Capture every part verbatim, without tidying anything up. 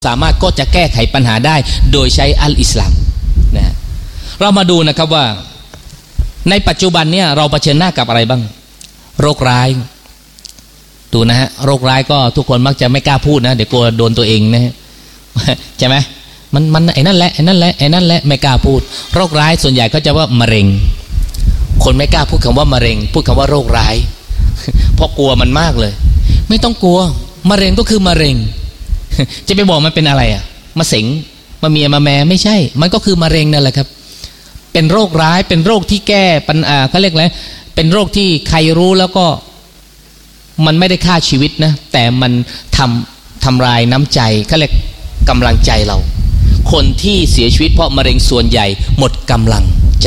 สามารถก็จะแก้ไขปัญหาได้โดยใช้อัลอิสลามนะเรามาดูนะครับว่าในปัจจุบันเนี่ยเราเผชิญหน้ากับอะไรบ้างโรคร้ายดูนะฮะโรคร้ายก็ทุกคนมักจะไม่กล้าพูดนะเดี๋ยวกลัวโดนตัวเองนะฮะใช่ไหมมันมันไอ้นั่นแหละไอ้นั่นแหละไอ้นั่นแหละไม่กล้าพูดโรคร้ายส่วนใหญ่ก็จะว่ามะเร็งคนไม่กล้าพูดคำว่ามะเร็งพูดคำว่าโรคร้ายเพราะกลัวมันมากเลยไม่ต้องกลัวมะเร็งก็คือมะเร็งจะไปบอกมันเป็นอะไรอ่ะมะเส็งมะเมียมะแม่ไม่ใช่มันก็คือมะเร็งนั่นแหละครับเป็นโรคร้ายเป็นโรคที่แก้ปัญหาเขาเรียกอะไรเป็นโรคที่ใครรู้แล้วก็มันไม่ได้ฆ่าชีวิตนะแต่มันทำทำลายน้ำใจเขาเรียกกำลังใจเราคนที่เสียชีวิตเพราะมะเร็งส่วนใหญ่หมดกำลังใจ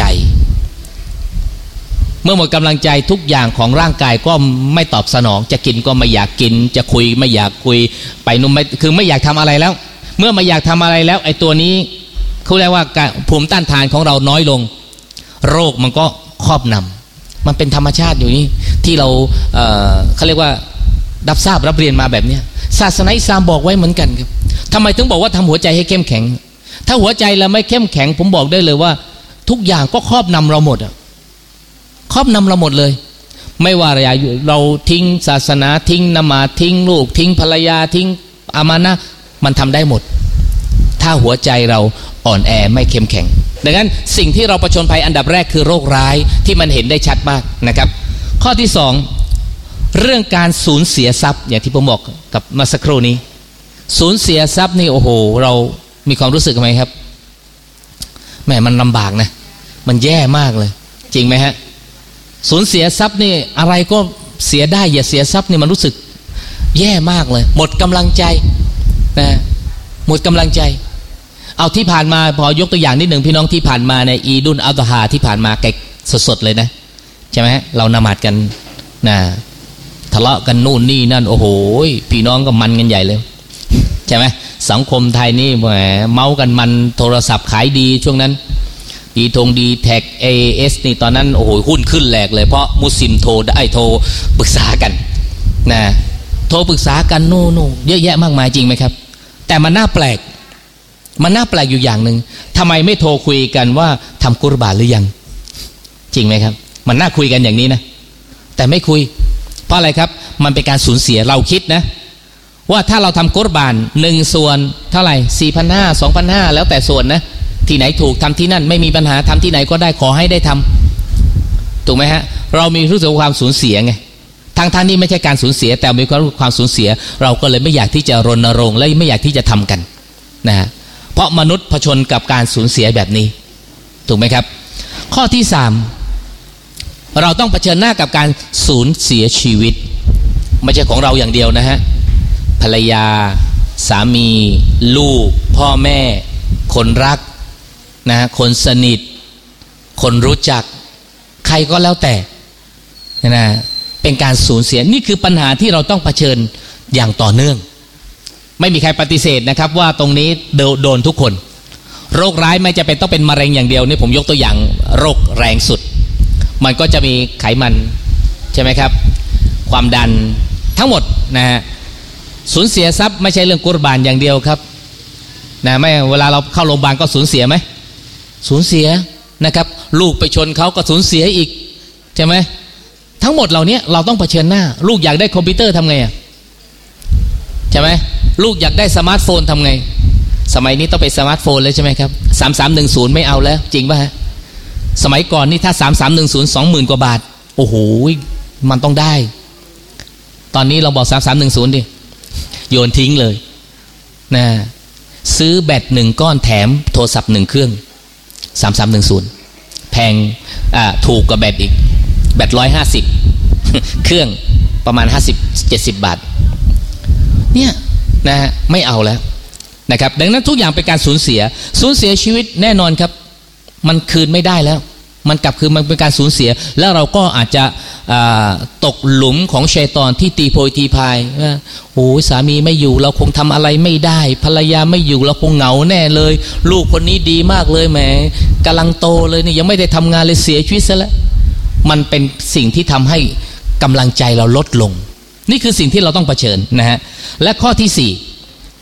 เมื่อหมดกำลังใจทุกอย่างของร่างกายก็ไม่ตอบสนองจะกินก็ไม่อยากกินจะคุยไม่อยากคุยไปนุ่มไม่คือไม่อยากทำอะไรแล้วเมื่อไม่อยากทำอะไรแล้วไอ้ตัวนี้เขาเรียกว่าภูมิต้านทานของเราน้อยลงโรคมันก็ครอบนำมันเป็นธรรมชาติอยู่นี่ที่เราเอ่อเขาเรียกว่ารับทราบรับเรียนมาแบบเนี้ยศาสนาอิสลามบอกไว้เหมือนกันครับทำไมถึงบอกว่าทำหัวใจให้เข้มแข็งถ้าหัวใจเราไม่เข้มแข็งผมบอกได้เลยว่าทุกอย่างก็ครอบนำเราหมดอะครอบนำเราหมดเลยไม่ว่าเราทิ้งศาสนาทิ้งนมาทิ้งลูกทิ้งภรรยาทิ้งอามานะมันทำได้หมดถ้าหัวใจเราอ่อนแอไม่เข้มแข็งดังนั้นสิ่งที่เราประชนภัยอันดับแรกคือโรคร้ายที่มันเห็นได้ชัดมากนะครับข้อที่สองเรื่องการสูญเสียทรัพย์อย่างที่ผมบอกกับมาสักครู่นี้สูญเสียทรัพย์นี่โอ้โหเรามีความรู้สึกไหมครับแหมมันลำบากนะมันแย่มากเลยจริงไหมฮะสูญเสียทรัพย์นี่อะไรก็เสียได้อย่าเสียทรัพย์นี่มันรู้สึกแย่มากเลยหมดกำลังใจนะหมดกำลังใจเอาที่ผ่านมาพอยกตัวอย่างนิดหนึ่งพี่น้องที่ผ่านมาในอีดุลอัลฎอฮาที่ผ่านมาแกสดๆเลยนะใช่ไหมเรานมาดกันนะทะเลาะกันนู่นนี่นั่นโอ้โหพี่น้องก็มันกันใหญ่เลยใช่ไหมสังคมไทยนี่แหมเมากันมันโทรศัพท์ขายดีช่วงนั้นดีทงดีแท็กเอเอสนี่ตอนนั้นโอ้โหหุ้นขึ้นแหลกเลยเพราะมุสลิมโทรได้โทรปรึกษากันนะโทรปรึกษากันโน่โน่เยอะแยะมากมายจริงไหมครับแต่มันน่าแปลกมันน่าแปลกอยู่อย่างหนึ่งทำไมไม่โทรคุยกันว่าทำกุรบานหรือยังจริงไหมครับมันน่าคุยกันอย่างนี้นะแต่ไม่คุยเพราะอะไรครับมันเป็นการสูญเสียเราคิดนะว่าถ้าเราทำกุรบานหนึ่งส่วนเท่าไหร่สี่พันห้าสองพันห้าแล้วแต่ส่วนนะที่ไหนถูกทำที่นั่นไม่มีปัญหาทำที่ไหนก็ได้ขอให้ได้ทำถูกไหมฮะเรามีรู้สึกความสูญเสียไงทางท่านนี้ไม่ใช่การสูญเสียแต่มีความรู้ความสูญเสียเราก็เลยไม่อยากที่จะรณรงค์และไม่อยากที่จะทำกันนะฮะเพราะมนุษย์เผชิญกับการสูญเสียแบบนี้ถูกไหมครับข้อที่สามเราต้องเผชิญหน้ากับการสูญเสียชีวิตไม่ใช่ของเราอย่างเดียวนะฮะภรรยาสามีลูกพ่อแม่คนรักนะคนสนิทคนรู้จักใครก็แล้วแต่นะเป็นการสูญเสียนี่คือปัญหาที่เราต้องเผชิญอย่างต่อเนื่องไม่มีใครปฏิเสธนะครับว่าตรงนี้โดนทุกคนโรคร้ายไม่จะเป็นต้องเป็นมะเร็งอย่างเดียวนี่ผมยกตัวอย่างโรคแรงสุดมันก็จะมีไขมันใช่ไหมครับความดันทั้งหมดนะฮะสูญเสียทรัพย์ไม่ใช่เรื่องกุรบานอย่างเดียวครับนะไม่เวลาเราเข้าโรงพยาบาลก็สูญเสียไหมสูญเสียนะครับลูกไปชนเขาก็สูญเสียอีกใช่ไหมทั้งหมดเหล่านี้เราต้องเผชิญหน้าลูกอยากได้คอมพิวเตอร์ทำไงอ่ะใช่ไหมลูกอยากได้สมาร์ทโฟนทำไงสมัยนี้ต้องเป็นสมาร์ทโฟนเลยใช่ไหมครับสามสามหนึ่งศูนย์ไม่เอาแล้วจริงป่ะฮะสมัยก่อนนี่ถ้าสามสามหนึ่งศูนย์สองหมื่นกว่าบาทโอ้โหมันต้องได้ตอนนี้เราบอกสามสามหนึ่งศูนย์ดิโยนทิ้งเลยนะซื้อแบตหนึ่งก้อนแถมโทรศัพท์หนึ่งเครื่องสามสามหนึ่งศูนย์แพงอ่าถูกกว่าแบตอีกแบตร้อยห้าสิบเครื่องประมาณห้าสิบเจ็ดสิบบาทเนี่ยนะไม่เอาแล้วนะครับดังนั้นทุกอย่างเป็นการสูญเสียสูญเสียชีวิตแน่นอนครับมันคืนไม่ได้แล้วมันกลับคือมันเป็นการสูญเสียแล้วเราก็อาจจะตกหลุมของชัยฏอนที่ตีโพยตีพายว่าโอ้สามีไม่อยู่เราคงทำอะไรไม่ได้ภรรยาไม่อยู่เราคงเหงาแน่เลยลูกคนนี้ดีมากเลยแหมกำลังโตเลยนี่ยังไม่ได้ทำงานเลยเสียชีวิตซะแล้วมันเป็นสิ่งที่ทำให้กำลังใจเราลดลงนี่คือสิ่งที่เราต้องเผชิญนะฮะและข้อที่สี่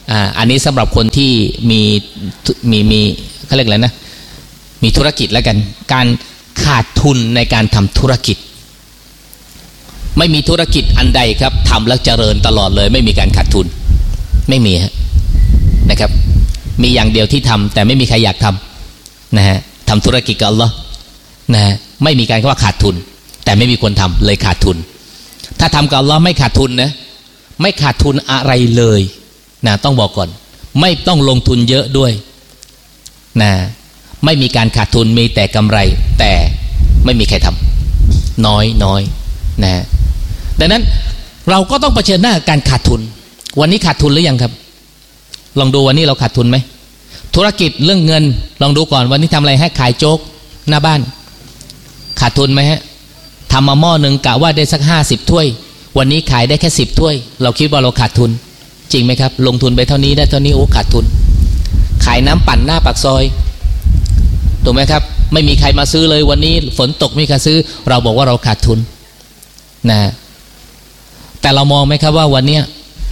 อ่าอันนี้สำหรับคนที่มีมีมีเขาเรียกอะไรนะมีธุรกิจแล้วกันการขาดทุนในการทำธุรกิจไม่มีธุรกิจอันใดครับทำแล้วเจริญตลอดเลยไม่มีการขาดทุนไม่มีฮะนะครับมีอย่างเดียวที่ทำแต่ไม่มีใครอยากทำนะฮะทำธุรกิจกับอัลลอฮ์นะฮะไม่มีการว่าขาดทุนแต่ไม่มีคนทำเลยขาดทุนถ้าทำกับอัลลอฮ์ไม่ขาดทุนนะไม่ขาดทุนอะไรเลยนะต้องบอกก่อนไม่ต้องลงทุนเยอะด้วยนะไม่มีการขาดทุนมีแต่กำไรแต่ไม่มีใครทำน้อยน้อยนะดังนั้นเราก็ต้องเผชิญหน้ากับการขาดทุนวันนี้ขาดทุนหรือยังครับลองดูวันนี้เราขาดทุนไหมธุรกิจเรื่องเงินลองดูก่อนวันนี้ทำอะไรให้ขายโจ๊กหน้าบ้านขาดทุนไหมฮะทำมาหม้อหนึ่งกะว่าได้สักห้าสิบถ้วยวันนี้ขายได้แค่สิบถ้วยเราคิดว่าเราขาดทุนจริงไหมครับลงทุนไปเท่านี้ได้เท่านี้โอ้ขาดทุนขายน้ำปั่นหน้าปากซอยถูกไหมครับไม่มีใครมาซื้อเลยวันนี้ฝนตกไม่มีใครซื้อเราบอกว่าเราขาดทุนนะแต่เรามองไหมครับว่าวันนี้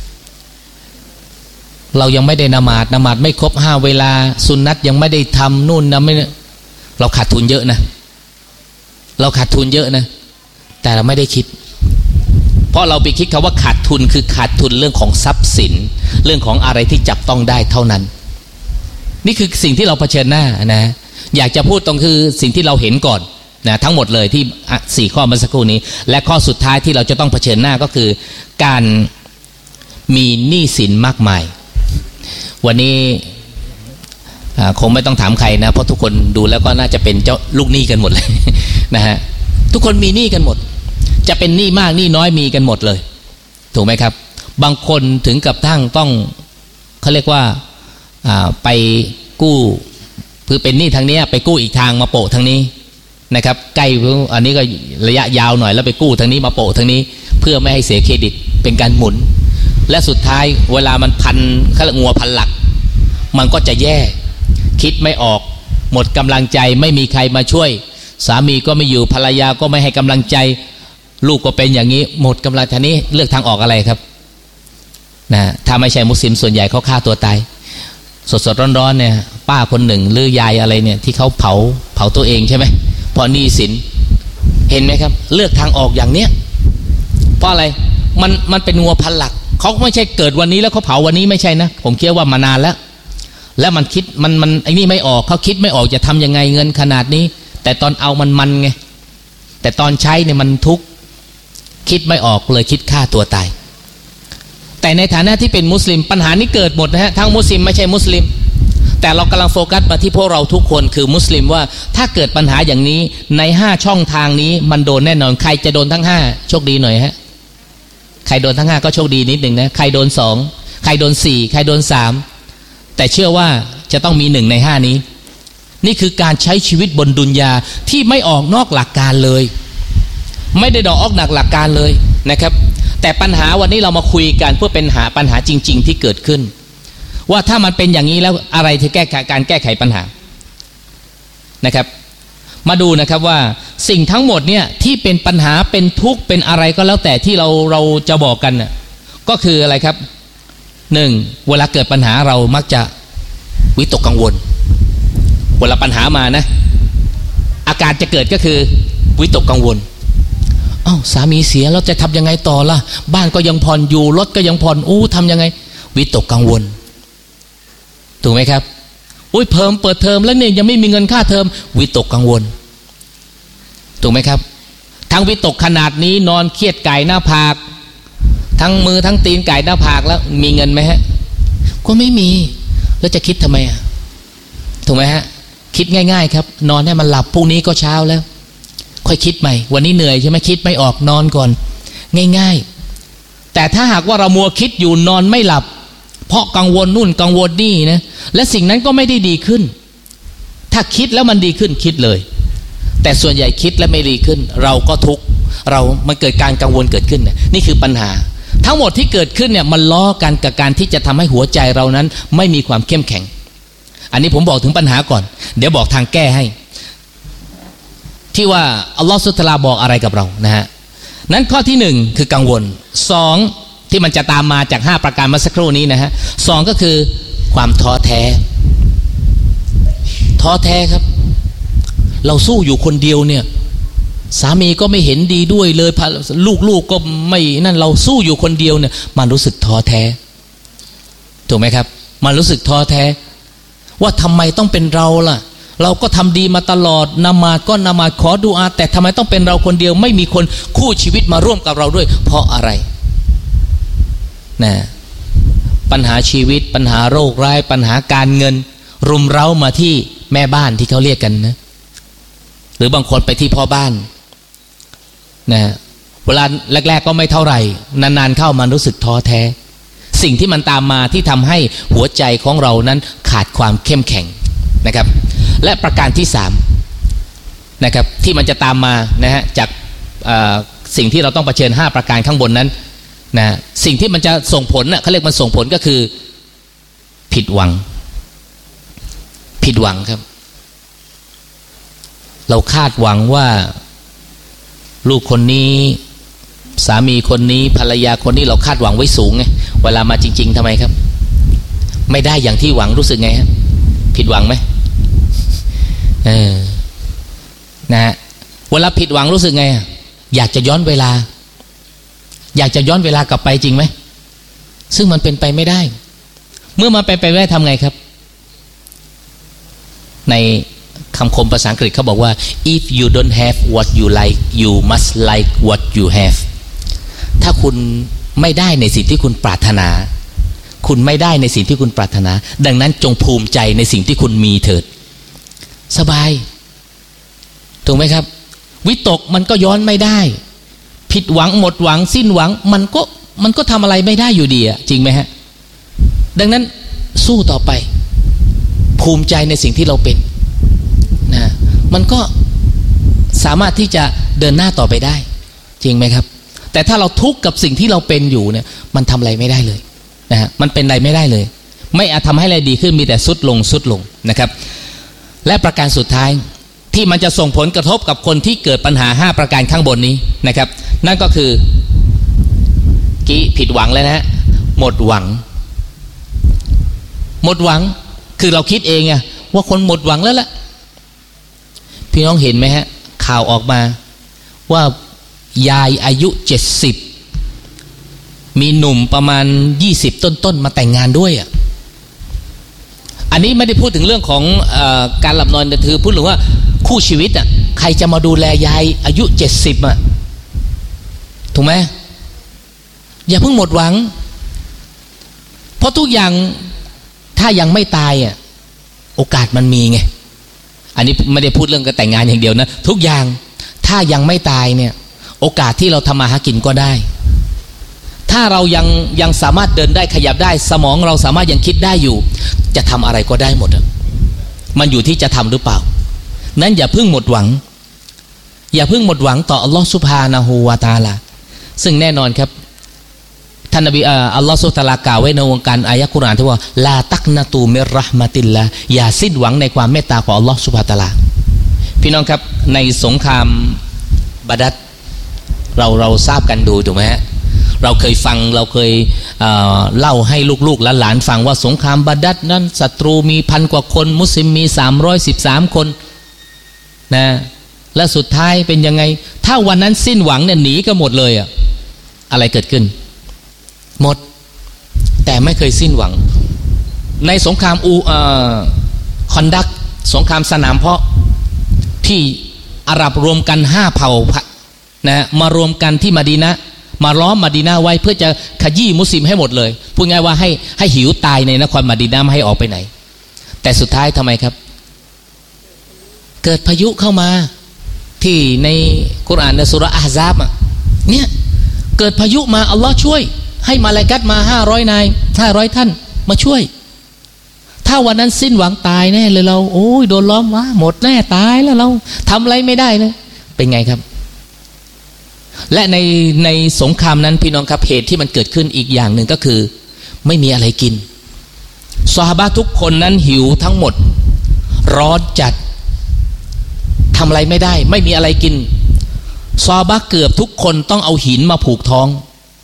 เรายังไม่ได้นมาดนมาดไม่ครบห้าเวลาสุนนัตยังไม่ได้ทำนู่นนะไม่เราขาดทุนเยอะนะเราขาดทุนเยอะนะแต่เราไม่ได้คิดเพราะเราไปคิดคำว่าขาดทุนคือขาดทุนเรื่องของทรัพย์สินเรื่องของอะไรที่จับต้องได้เท่านั้นนี่คือสิ่งที่เราเผชิญหน้านะอยากจะพูดตรงคือสิ่งที่เราเห็นก่อนนะทั้งหมดเลยที่สี่ข้อเมื่อสักครู่นี้และข้อสุดท้ายที่เราจะต้องเผชิญหน้าก็คือการมีหนี้สินมากมายวันนี้คงไม่ต้องถามใครนะเพราะทุกคนดูแล้วก็น่าจะเป็นเจ้าลูกหนี้กันหมดเลยนะฮะทุกคนมีหนี้กันหมดจะเป็นหนี้มากหนี้น้อยมีกันหมดเลยถูกไหมครับบางคนถึงกับทั้งต้องเขาเรียกว่าไปกู้คือเป็นหนี้ทางนี้ไปกู้อีกทางมาโปะทางนี้นะครับใกล้อันนี้ก็ระยะยาวหน่อยแล้วไปกู้ทางนี้มาโปะทางนี้เพื่อไม่ให้เสียเครดิตเป็นการหมุนและสุดท้ายเวลามันพันเขาเรียกงัวพันหลักมันก็จะแย่คิดไม่ออกหมดกำลังใจไม่มีใครมาช่วยสามีก็ไม่อยู่ภรรยาก็ไม่ให้กำลังใจลูกก็เป็นอย่างนี้หมดกำลังทีนี้เลือกทางออกอะไรครับนะถ้าไม่ใช่มุสลิมส่วนใหญ่เขาฆ่าตัวตายสดๆร้อนๆเนี่ยป้าคนหนึ่งหรือยายอะไรเนี่ยที่เขาเผาเผาตัวเองใช่ไหมเพราะหนี้สินเห็นไหมครับเลือกทางออกอย่างเนี้ยเพราะอะไรมันมันเป็นงัวพันหลักเขาไม่ใช่เกิดวันนี้แล้วเขาเผาวันนี้ไม่ใช่นะผมคิดว่ามานานแล้วแล้วมันคิดมันมันไอ้นี่ไม่ออกเขาคิดไม่ออกจะทำยังไงเงินขนาดนี้แต่ตอนเอามันมันไงแต่ตอนใช้เนี่ยมันทุกข์คิดไม่ออกเลยคิดฆ่าตัวตายแต่ในฐานะที่เป็นมุสลิมปัญหานี้เกิดหมดนะฮะทั้งมุสลิมไม่ใช่มุสลิมแต่เรากำลังโฟกัสมาที่พวกเราทุกคนคือมุสลิมว่าถ้าเกิดปัญหาอย่างนี้ในห้าช่องทางนี้มันโดนแน่นอนใครจะโดนทั้งห้าโชคดีหน่อยฮะใครโดนทั้งห้าก็โชคดีนิดหนึ่งนะใครโดนสองใครโดนสี่ใครโดนสามแต่เชื่อว่าจะต้องมีหนึ่งในห้านี้นี่คือการใช้ชีวิตบนดุนยาที่ไม่ออกนอกหลักการเลยไม่ได้ดอกออกหนักหลักการเลยนะครับแต่ปัญหาวันนี้เรามาคุยกันเพื่อเป็นหาปัญหาจริงๆที่เกิดขึ้นว่าถ้ามันเป็นอย่างนี้แล้วอะไรที่แก้การแก้ไขปัญหานะครับมาดูนะครับว่าสิ่งทั้งหมดเนี่ยที่เป็นปัญหาเป็นทุกข์เป็นอะไรก็แล้วแต่ที่เราเราจะบอกกันน่ะก็คืออะไรครับหนึ่งเวลาเกิดปัญหาเรามักจะวิตกกังวลเวลาปัญหามานะอาการจะเกิดก็คือวิตกกังวลอ้าวสามีเสียแล้วจะทำยังไงต่อล่ะบ้านก็ยังผ่อนอยู่รถก็ยังผ่อนอู้ทำยังไงวิตกกังวลถูกไหมครับอุ้ยเพิ่มเปิดเทอมแล้วเนี่ยยังไม่มีเงินค่าเทอมวิตกกังวลถูกไหมครับทั้งวิตกขนาดนี้นอนเครียดไก่หน้าผากทั้งมือทั้งตีนไก่หน้าผากแล้วมีเงินไหมฮะก็ไม่มีแล้วจะคิดทำไมอ่ะถูกไหมฮะคิดง่ายๆครับนอนให้มันหลับพรุ่งนี้ก็เช้าแล้วค่อยคิดใหม่วันนี้เหนื่อยใช่ไหมคิดไม่ออกนอนก่อนง่ายๆแต่ถ้าหากว่าเรามัวคิดอยู่นอนไม่หลับเพราะกังวลนู่นกังวลนี่นะและสิ่งนั้นก็ไม่ได้ดีขึ้นถ้าคิดแล้วมันดีขึ้นคิดเลยแต่ส่วนใหญ่คิดแล้วไม่ดีขึ้นเราก็ทุกข์เรามันเกิดการกังวลเกิดขึ้นเนี่ยนี่คือปัญหาทั้งหมดที่เกิดขึ้นเนี่ยมันล้อกันกับการที่จะทำให้หัวใจเรานั้นไม่มีความเข้มแข็งอันนี้ผมบอกถึงปัญหาก่อนเดี๋ยวบอกทางแก้ให้ที่ว่าอัลลอฮฺซุบฮานะฮูวะตะอาลาบอกอะไรกับเรานะฮะนั้นข้อที่หนึ่งคือกังวลสองที่มันจะตามมาจากห้าประการเมื่อสักครู่นี้นะฮะสองก็คือความท้อแท้ท้อแท้ครับเราสู้อยู่คนเดียวเนี่ยสามีก็ไม่เห็นดีด้วยเลยลูกๆ ก, ก็ไม่นั่นเราสู้อยู่คนเดียวเนี่ยมันรู้สึกท้อแท้ถูกไหมครับมันรู้สึกท้อแท้ว่าทำไมต้องเป็นเราล่ะเราก็ทำดีมาตลอดนมาดก็นมาดขอดุอาแต่ทำไมต้องเป็นเราคนเดียวไม่มีคนคู่ชีวิตมาร่วมกับเราด้วยเพราะอะไรนะปัญหาชีวิตปัญหาโรคร้ายปัญหาการเงินรุมเร้ามาที่แม่บ้านที่เขาเรียกกันนะหรือบางคนไปที่พ่อบ้านนะเวลาแรกๆก็ไม่เท่าไหร่นานๆเข้ามันรู้สึกท้อแท้สิ่งที่มันตามมาที่ทำให้หัวใจของเรานั้นขาดความเข้มแข็งนะครับและประการที่สามนะครับที่มันจะตามมานะฮะจากสิ่งที่เราต้องเผชิญห้าประการข้างบนนั้นนะสิ่งที่มันจะส่งผลน่ะเขาเรียกมันส่งผลก็คือผิดหวังผิดหวังครับเราคาดหวังว่าลูกคนนี้สามีคนนี้ภรรยาคนนี้เราคาดหวังไว้สูงไงเวลามาจริงๆทำไมครับไม่ได้อย่างที่หวังรู้สึกไงฮะผิดหวังไหมเออนะฮะเวลาผิดหวังรู้สึกไงอยากจะย้อนเวลาอยากจะย้อนเวลากลับไปจริงไหมซึ่งมันเป็นไปไม่ได้เมื่อมันเป็นไปไม่ได้ทำไงครับในคำคมภาษาอังกฤษเขาบอกว่า if you don't have what you like you must like what you have ถ้าคุณไม่ได้ในสิ่งที่คุณปรารถนาคุณไม่ได้ในสิ่งที่คุณปรารถนาดังนั้นจงภูมิใจในสิ่งที่คุณมีเถิดสบายถูกไหมครับวิตกมันก็ย้อนไม่ได้ผิดหวังหมดหวังสิ้นหวังมันก็มันก็ทำอะไรไม่ได้อยู่ดีอะจริงไหมฮะดังนั้นสู้ต่อไปภูมิใจในสิ่งที่เราเป็นนะมันก็สามารถที่จะเดินหน้าต่อไปได้จริงไหมครับแต่ถ้าเราทุกข์กับสิ่งที่เราเป็นอยู่เนี่ยมันทำอะไรไม่ได้เลยนะฮะมันเป็นอะไรไม่ได้เลยไม่อาจทำให้อะไรดีขึ้นมีแต่สุดลงสุดลงนะครับและประการสุดท้ายที่มันจะส่งผลกระทบกับคนที่เกิดปัญหาห้าประการข้างบนนี้นะครับนั่นก็คือกี้ผิดหวังแล้วนะฮะหมดหวังหมดหวังคือเราคิดเองอะว่าคนหมดหวังแล้วล่ะพี่น้องเห็นไหมฮะข่าวออกมาว่ายายอายุเจ็ดสิบมีหนุ่มประมาณยี่สิบต้นๆมาแต่งงานด้วยอ่ะอันนี้ไม่ได้พูดถึงเรื่องของเอ่อการหลับนอนแต่คือพูดถึงว่าคู่ชีวิตอ่ะใครจะมาดูแลยายอายุเจ็ดสิบอ่ะถูกไหมอย่าเพิ่งหมดหวังเพราะทุกอย่างถ้ายังไม่ตายอ่ะโอกาสมันมีไงอันนี้ไม่ได้พูดเรื่องการแต่งงานอย่างเดียวนะทุกอย่างถ้ายังไม่ตายเนี่ยโอกาสที่เราทำมาหากินก็ได้ถ้าเรายังยังสามารถเดินได้ขยับได้สมองเราสามารถยังคิดได้อยู่จะทำอะไรก็ได้หมดมันอยู่ที่จะทำหรือเปล่านั้นอย่าเพิ่งหมดหวังอย่าเพิ่งหมดหวังต่ออัลลอฮฺซุบฮานะฮูวะตะอาลาซึ่งแน่นอนครับท่านนบีอัลลอฮฺซุบฮานะฮูวะตะอาลากล่าวไว้ในวงการอายะกุรอานที่ว่าลาตักนะตูมิรเราะห์มะติลลาอย่าสิ้นหวังในความเมตตาของอัลลอฮฺซุบฮานะฮูวะตะอาลาพี่น้องครับในสงครามบาดัรเราเราทราบกันดูถูกไหมฮะเราเคยฟังเราเคย เอ่อ เล่าให้ลูกๆและหลานฟังว่าสงครามบาดัรนั้นศัตรูมีพันกว่าคนมุสลิมมีสามร้อยสิบสามคนนะและสุดท้ายเป็นยังไงถ้าวันนั้นสิ้นหวังเนี่ยหนีก็หมดเลยอะอะไรเกิดขึ้นหมดแต่ไม่เคยสิ้นหวังในสงครามอูเอ่อคอนดักสงครามสนามเพาะที่อาหรับรวมกันห้าเผ่านะมารวมกันที่มะดีนะห์มาล้อมมะดีนะห์ไว้เพื่อจะขยี้มุสลิมให้หมดเลยพูดง่ายว่าให้ให้หิวตายในนครมะดีนะห์ไม่ให้ออกไปไหนแต่สุดท้ายทำไมครับเกิดพายุเข้ามาที่ในกุรอานในสุเราะห์อะห์ซาบอ่ะเนี่ยเกิดพายุมาอัลลอฮ์ช่วยให้มาลาอิกะฮ์มาห้าร้อยนายห้าร้อยท่านมาช่วยถ้าวันนั้นสิ้นหวังตายแน่เลยเราโอ้ยโดนล้อมว่าหมดแน่ตายแล้วเราทำอะไรไม่ได้เลยเป็นไงครับและในในสงครามนั้นพี่น้องครับเหตุที่มันเกิดขึ้นอีกอย่างหนึ่งก็คือไม่มีอะไรกินซอฮาบะห์ทุกคนนั้นหิวทั้งหมดร้อนจัดทำอะไรไม่ได้ไม่มีอะไรกินซอฮาบะห์เกือบทุกคนต้องเอาหินมาผูกท้อง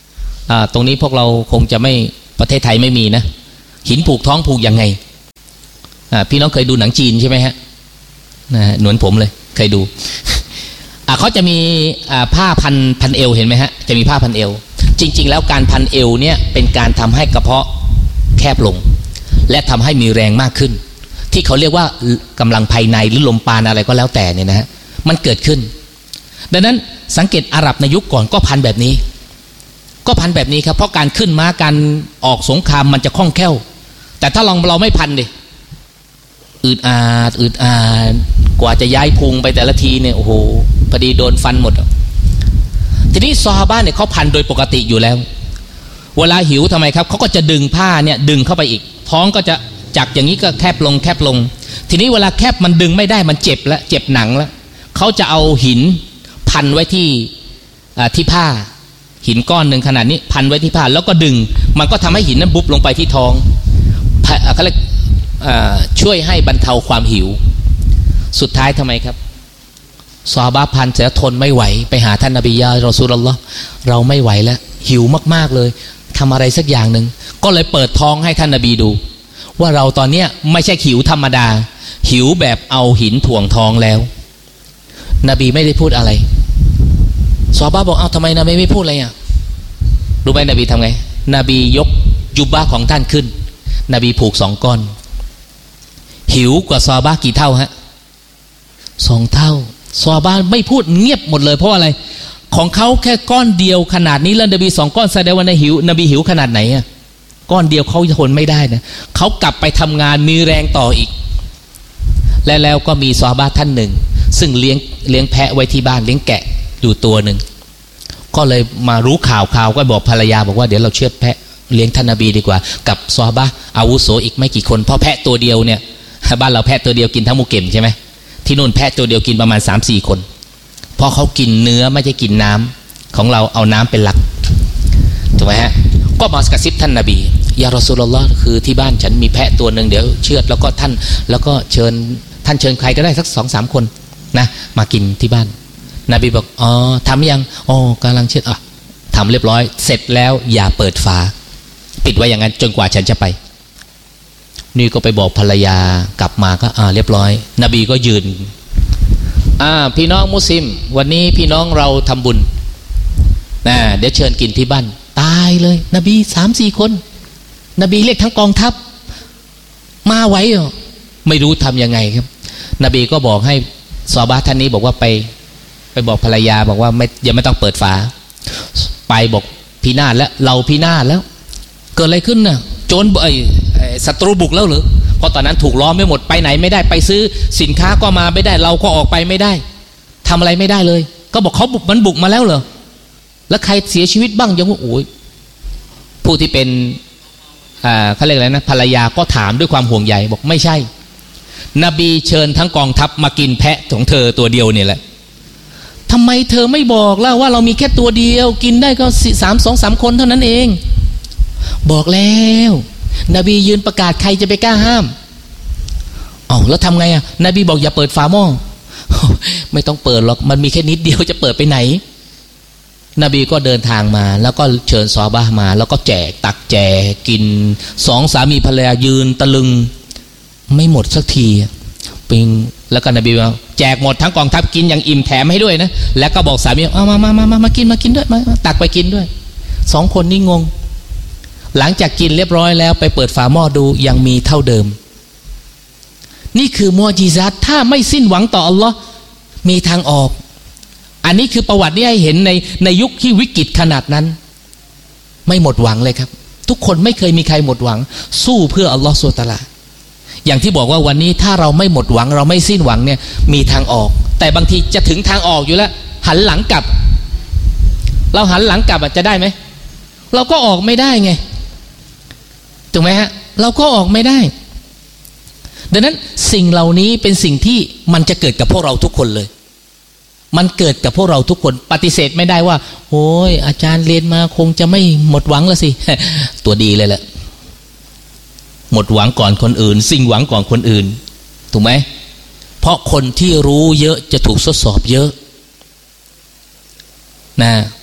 ตรงนี้พวกเราคงจะไม่ประเทศไทยไม่มีนะหินผูกท้องผูกยังไงพี่น้องเคยดูหนังจีนใช่ไหมฮะนะเหมือนผมเลยเคยดูเขาจะมีผ้าพันพันเอวเห็นไหมฮะจะมีผ้าพันเอวจริงๆแล้วการพันเอวเนี่ยเป็นการทำให้กระเพาะแคบลงและทำให้มีแรงมากขึ้นที่เขาเรียกว่ากำลังภายในหรือลมปราณอะไรก็แล้วแต่เนี่ยนะฮะมันเกิดขึ้นดังนั้นสังเกตอาหรับในยุคก่อนก็พันแบบนี้ก็พันแบบนี้ครับเพราะการขึ้นม้าการออกสงครามมันจะคล่องแคล่วแต่ถ้าลองเราไม่พันดิอืดอาดอืดอาดกว่าจะย้ายพุงไปแต่ละทีเนี่ยโอ้โหพอดีโดนฟันหมดทีนี้ซอฮาบะห์เนี่ยเขาพันโดยปกติอยู่แล้วเวลาหิวทำไมครับเขาก็จะดึงผ้าเนี่ยดึงเข้าไปอีกท้องก็จะจากอย่างนี้ก็แคบลงแคบลงทีนี้เวลาแคบมันดึงไม่ได้มันเจ็บแล้วเจ็บหนังแล้วเขาจะเอาหินพันไว้ที่ที่ผ้าหินก้อนหนึ่งขนาดนี้พันไว้ที่ผ้าแล้วก็ดึงมันก็ทำให้หินนั้นบุบลงไปที่ท้องเขาเรียกช่วยให้บรรเทาความหิวสุดท้ายทำไมครับซอฮาบะห์พันเสียทนไม่ไหวไปหาท่านนบียารอซูลุลลอฮ์เราไม่ไหวแล้วหิวมากๆเลยทำอะไรสักอย่างหนึ่งก็เลยเปิดท้องให้ท่านนบีดูว่าเราตอนนี้ไม่ใช่หิวธรรมดาหิวแบบเอาหินถ่วงท้องแล้วนบีไม่ได้พูดอะไรซอฮาบะห์บอกเอ้าทำไมนบีไม่พูดอะไรอ่ะรู้ไหมนบีทำไงนบียกจุบบะของท่านขึ้นนบีผูกสองก้อนหิวกว่าซอฮาบะห์กี่เท่าฮะสองเท่าซอฮาบะห์ไม่พูดเงียบหมดเลยเพราะอะไรของเขาแค่ก้อนเดียวขนาดนี้แล้วนบีสองก้อนแสดงว่านหิวนบีหิวขนาดไหนอ่ะก้อนเดียวเขาทนไม่ได้นะเขากลับไปทำงานมีแรงต่ออีกและแล้วก็มีซอฮาบะห์ท่านหนึ่งซึ่งเลี้ยงเลี้ยงแพะไว้ที่บ้านเลี้ยงแกะอยู่ตัวหนึ่งก็เลยมารู้ข่าวข่าวก็บอกภรรยาบอกว่าเดี๋ยวเราเชือดแพะเลี้ยงท่านนบีดีกว่ากับซอฮาบะห์อาวุโสอีกไม่กี่คนเพราะแพะตัวเดียวเนี่ยบ้านเราแพะตัวเดียวกินทั้งหมู่เก็มใช่ไหมที่นู่นแพะตัวเดียวกินประมาณ สามสี่ คนเพราะเขากินเนื้อไม่ใช่กินน้ำของเราเอาน้ำเป็นหลักถูกไหมฮะก็มากระซิบท่านนบียารอซูลุลลอฮ์คือที่บ้านฉันมีแพะตัวหนึ่งเดี๋ยวเชือดแล้วก็ท่านแล้วก็เชิญท่านเชิญใครก็ได้สักสองสามคนนะมากินที่บ้านนบีบอกอ๋อทำยังอ๋อกำลังเชือดอ่ะทำเรียบร้อยเสร็จแล้วอย่าเปิดฝาปิดไว้อย่างนั้นจนกว่าฉันจะไปนี่ก็ไปบอกภรรยากลับมาก็อ่าเรียบร้อยนบีก็ยืนอ่าพี่น้องมุสลิมวันนี้พี่น้องเราทำบุญนะเดี๋ยวเชิญกินที่บ้านตายเลยนบีสามสี่คนนบีเรียกทั้งกองทัพมาไว้เหรอไม่รู้ทำยังไงครับนบีก็บอกให้ซอฮาบะห์ท่านนี้บอกว่าไปไปบอกภรรยาบอกว่าไม่ยังไม่ต้องเปิดฝาไปบอกพินาศแล้วเราพินาศแล้วเกิดอะไรขึ้นน่ะโจรไอ้ศัตรูบุกแล้วหรือเพราะตอนนั้นถูกล้อมไม่หมดไปไหนไม่ได้ไปซื้อสินค้าก็มาไม่ได้เราก็ออกไปไม่ได้ทำอะไรไม่ได้เลยก็บอกเขาบุกมันบุกมาแล้วเหรอแล้วใครเสียชีวิตบ้างยังว่าโอ้ยผู้ที่เป็นอ่าเขาเรียกอะไรนะภรรยาก็ถามด้วยความห่วงใยบอกไม่ใช่นบีเชิญทั้งกองทัพมากินแพะของเธอตัวเดียวเนี่ยแหละทำไมเธอไม่บอกล่ะว่าเรามีแค่ตัวเดียวกินได้ก็สามสองสามคนเท่านั้นเองบอกแล้วนบียืนประกาศใครจะไปกล้าห้ามอ๋อแล้วทำไงอ่ะนบีบอกอย่าเปิดฝาหม้อไม่ต้องเปิดหรอกมันมีแค่นิดเดียวจะเปิดไปไหนนบีก็เดินทางมาแล้วก็เชิญซอฮาบะห์มาแล้วก็แจกตักแจกกินสองสามีภรรยายืนตะลึงไม่หมดสักทีปิงแล้วก็นบีว่าแจกหมดทั้งกองทัพกินอย่างอิ่มแถมให้ด้วยนะแล้วก็บอกสามีเอามามามามามากินมากินด้วยมาตักไปกินด้วยสองคนนี่งงหลังจากกินเรียบร้อยแล้วไปเปิดฝาหม้อดูยังมีเท่าเดิมนี่คือมุอญิซาตถ้าไม่สิ้นหวังต่ออัลลอฮ์มีทางออกอันนี้คือประวัติที่ให้เห็นในในยุคที่วิกฤตขนาดนั้นไม่หมดหวังเลยครับทุกคนไม่เคยมีใครหมดหวังสู้เพื่ออัลลอฮ์ซุบฮานะฮูวะตะอาลาอย่างที่บอกว่าวันนี้ถ้าเราไม่หมดหวังเราไม่สิ้นหวังเนี่ยมีทางออกแต่บางทีจะถึงทางออกอยู่แล้วหันหลังกลับเราหันหลังกลับจะได้ไหมเราก็ออกไม่ได้ไงถูกไหมฮะเราก็ออกไม่ได้ดังนั้นสิ่งเหล่านี้เป็นสิ่งที่มันจะเกิดกับพวกเราทุกคนเลยมันเกิดกับพวกเราทุกคนปฏิเสธไม่ได้ว่าโอ้ยอาจารย์เรียนมาคงจะไม่หมดหวังแล้วสิ ตัวดีเลยแหละหมดหวังก่อนคนอื่นสิ้นหวังก่อนคนอื่นถูกไหมเพราะคนที่รู้เยอะจะถูกทดสอบเยอะนะ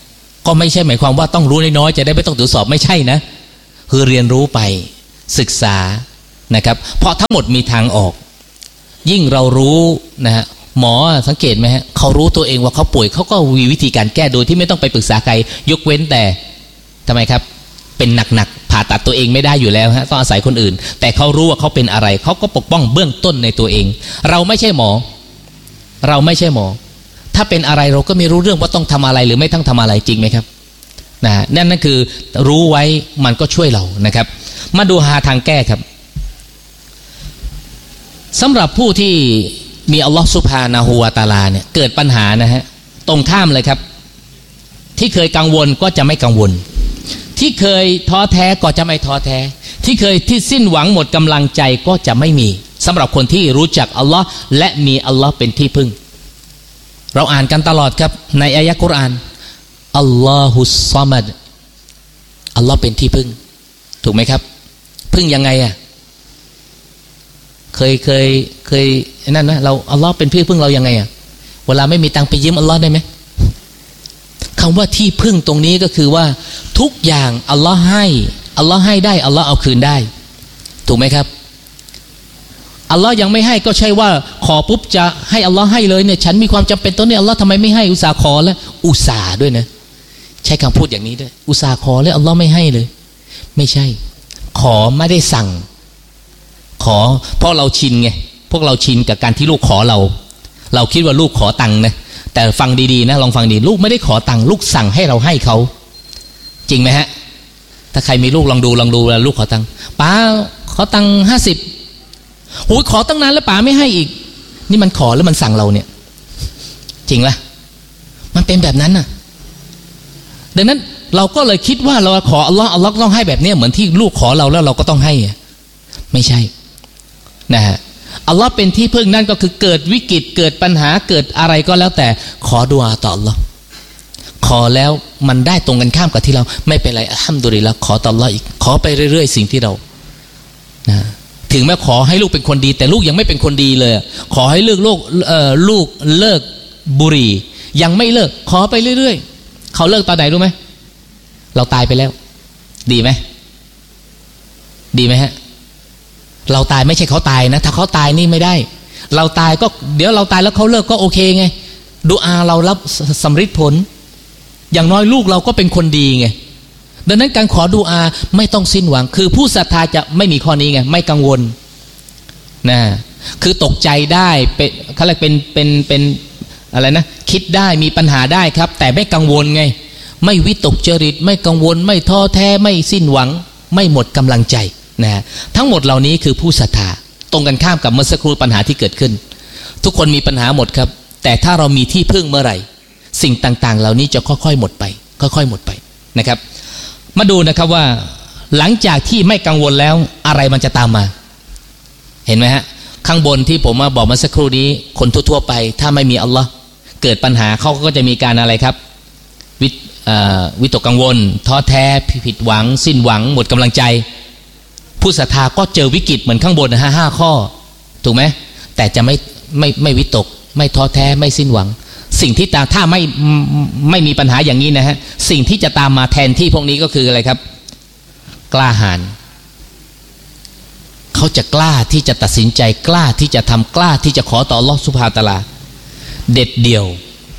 ก็ไม่ใช่หมายความว่าต้องรู้น้อยๆจะได้ไม่ต้องตรวจสอบไม่ใช่นะคือเรียนรู้ไปศึกษานะครับเพราะทั้งหมดมีทางออกยิ่งเรารู้นะฮะหมอสังเกตไหมฮะเขารู้ตัวเองว่าเขาป่วยเขาก็มีวิธีการแก้โดยที่ไม่ต้องไปปรึกษาใครยกเว้นแต่ทำไมครับเป็นหนักๆผ่าตัดตัวเองไม่ได้อยู่แล้วฮะต้องอาศัยคนอื่นแต่เขารู้ว่าเขาเป็นอะไรเขาก็ปกป้องเบื้องต้นในตัวเองเราไม่ใช่หมอเราไม่ใช่หมอถ้าเป็นอะไรเราก็ไม่รู้เรื่องว่าต้องทำอะไรหรือไม่ต้องทำอะไรจริงไหมครับนะนั่นนั่นคือรู้ไว้มันก็ช่วยเรานะครับมาดูหาทางแก้ครับสำหรับผู้ที่มีอัลลอฮฺซุบฮานะฮูวะตะอาลาเนี่ยเกิดปัญหานะฮะตรงข้ามเลยครับที่เคยกังวลก็จะไม่กังวลที่เคยท้อแท้ก็จะไม่ท้อแท้ที่เคยที่สิ้นหวังหมดกำลังใจก็จะไม่มีสำหรับคนที่รู้จักอัลลอฮ์และมีอัลลอฮ์เป็นที่พึ่งเราอ่านกันตลอดครับในอายะกุรอานอัลลอฮุสซอมัดอัลลอฮ์เป็นที่พึ่งถูกไหมครับพึ่งยังไงอ่ะเคยเคยเคยนั่นนะเราอัลลอฮ์เป็นที่พึ่งเรายังไงอ่ะเวลาไม่มีตังค์ไปยืมอัลลอฮ์ได้ไหมคำว่าที่พึ่งตรงนี้ก็คือว่าทุกอย่างอัลลอฮ์ให้อัลลอฮ์ให้ได้อัลลอฮ์เอาคืนได้ถูกไหมครับอัลลอฮ์ยังไม่ให้ก็ใช่ว่าขอปุ๊บจะให้อัลลอฮ์ให้เลยเนี่ยฉันมีความจำเป็นตอนนี้อัลลอฮ์ทำไมไม่ให้อุตส่าห์ขอแล้วอุตส่าห์ด้วยนะใช้คำพูดอย่างนี้ด้วยอุตส่าห์ขอแล้วอัลลอฮ์ไม่ให้เลยไม่ใช่ขอไม่ได้สั่งขอเพราะเราชินไงพวกเราชินกับการที่ลูกขอเราเราคิดว่าลูกขอตังค์นะแต่ฟังดีๆนะลองฟังดีลูกไม่ได้ขอตังค์ลูกสั่งให้เราให้เขาจริงไหมฮะถ้าใครมีลูกลองดูลองดูแล้วลูกขอตังค์ป้าขอตังค์ห้าสิบโอ้ยขอตั้งนานแล้วป๋าไม่ให้อีกนี่มันขอแล้วมันสั่งเราเนี่ยจริงไหมมันเป็นแบบนั้นน่ะดังนั้นเราก็เลยคิดว่าเราขออัลลอฮ์อัลลอฮ์ต้องให้แบบนี้เหมือนที่ลูกขอเราแล้วเราก็ต้องให้ไม่ใช่นะฮะอัลลอฮ์เป็นที่พึ่งนั่นก็คือเกิดวิกฤตเกิดปัญหาเกิดอะไรก็แล้วแต่ขอดุอาต่ออัลลอฮ์ขอแล้วมันได้ตรงกันข้ามกับที่เราไม่เป็นไรอัลฮัมดุลิลละห์ขอต่ออัลลอฮ์อีกขอไปเรื่อยๆสิ่งที่เรานะถึงแม้ขอให้ลูกเป็นคนดีแต่ลูกยังไม่เป็นคนดีเลยขอให้เลิกโลกเอ่อลูกเลิกบุหรี่ยังไม่เลิกขอไปเรื่อยๆเขาเลิกตอนไหนรู้ไหมเราตายไปแล้วดีไหมดีไหมฮะเราตายไม่ใช่เขาตายนะถ้าเขาตายนี่ไม่ได้เราตายก็เดี๋ยวเราตายแล้วเขาเลิกก็โอเคไงดุอาเรารับสำฤทธิ์ผลอย่างน้อยลูกเราก็เป็นคนดีไงดังนั้นการขอดุอาไม่ต้องสิ้นหวังคือผู้ศรัทธาจะไม่มีข้อนี้ไงไม่กังวลนะคือตกใจได้เป็นเขาเรียกเป็นเป็นเป็นอะไรนะคิดได้มีปัญหาได้ครับแต่ไม่กังวลไงไม่วิตกจริตไม่กังวลไม่ท้อแท้ไม่สิ้นหวังไม่หมดกำลังใจนะทั้งหมดเหล่านี้คือผู้ศรัทธาตรงกันข้ามกับเมื่อสักครู่ปัญหาที่เกิดขึ้นทุกคนมีปัญหาหมดครับแต่ถ้าเรามีที่พึ่งเมื่อไหร่สิ่งต่างๆเหล่านี้จะค่อยๆหมดไปค่อยๆหมดไปนะครับมาดูนะครับว่าหลังจากที่ไม่กังวลแล้วอะไรมันจะตามมาเห็นไหมฮะข้างบนที่ผมมาบอกมาสักครู่นี้คนทั่วๆไปถ้าไม่มีอัลลอฮ์เกิดปัญหาเขาก็จะมีการอะไรครับวิวิตกกังวลท้อแท้ผิดหวังสิ้นหวังหมดกำลังใจผู้ศรัทธาก็เจอวิกฤตเหมือนข้างบนนะฮะห้าข้อถูกไหมแต่จะไม่ไม่ไม่วิตกไม่ท้อแท้ไม่สิ้นหวังสิ่งที่ตามถ้าไม่ไม่มีปัญหาอย่างนี้นะฮะสิ่งที่จะตามมาแทนที่พวกนี้ก็คืออะไรครับกล้าหาญเขาจะกล้าที่จะตัดสินใจกล้าที่จะทำกล้าที่จะขอต่ออัลเลาะห์ซุบฮานะฮูวะตะอาลาเด็ดเดี่ยว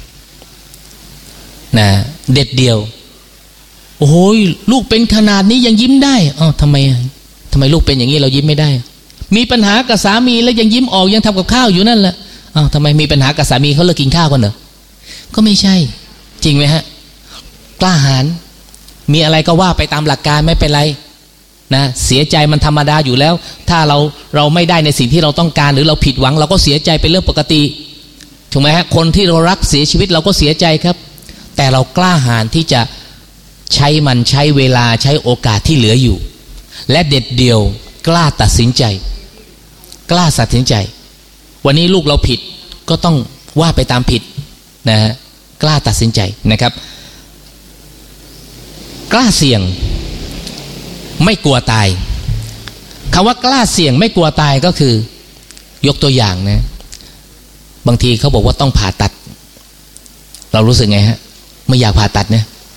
นะเด็ดเดี่ยวโอ้โหลูกเป็นขนาดนี้ยังยิ้มได้อ๋อทำไมทำไมลูกเป็นอย่างนี้เรายิ้มไม่ได้มีปัญหากับสามีแล้วยังยิ้มออกยังทำกับข้าวอยู่นั่นแหละอ้าวทำไมมีปัญหากับสามีเขาเลิกกินข้าวกันเหรอก็ไม่ใช่จริงไหมฮะกล้าหาญมีอะไรก็ว่าไปตามหลักการไม่เป็นไรนะเสียใจมันธรรมดาอยู่แล้วถ้าเราเราไม่ได้ในสิ่งที่เราต้องการหรือเราผิดหวังเราก็เสียใจเป็นเรื่องปกติถูกไหมฮะคนที่เรารักเสียชีวิตเราก็เสียใจครับแต่เรากล้าหาญที่จะใช้มันใช้เวลาใช้โอกาสที่เหลืออยู่และเด็ดเดี่ยวกล้าตัดสินใจกล้าตัดสินใจวันนี้ลูกเราผิดก็ต้องว่าไปตามผิดนะฮะกล้าตัดสินใจนะครับกล้าเสี่ยงไม่กลัวตายคำว่ากล้าเสี่ยงไม่กลัวตายก็คือยกตัวอย่างนะบางทีเขาบอกว่าต้องผ่าตัดเรารู้สึกไงฮะไม่อยากผ่าตัดเนี่ย